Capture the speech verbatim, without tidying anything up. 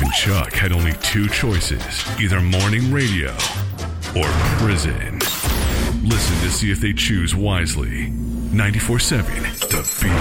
Steve and Chuck had only two choices, either morning radio or prison. Listen to see if they choose wisely. ninety-four seven The Beat.